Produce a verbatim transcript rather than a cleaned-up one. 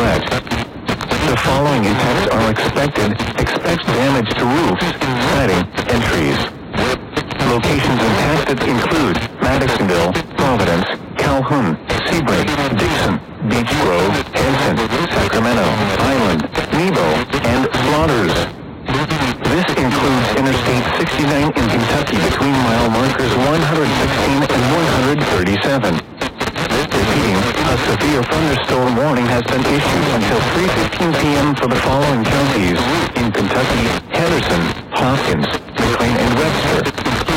threat. The following impacts are expected. Expect damage to roofs, siding, and trees. Locations impacted include Madisonville, Providence, Calhoun, Seabright, Dixon, Beach Grove, Henson, Sacramento, Highland, Nebo, and Slaughters. This includes Interstate sixty-nine in Kentucky between mile markers one hundred sixteen and one hundred thirty-seven. Repeating, a severe thunderstorm warning has been issued until three fifteen p.m. for the following counties in Kentucky: Henderson, Hopkins, McLean, and Webster.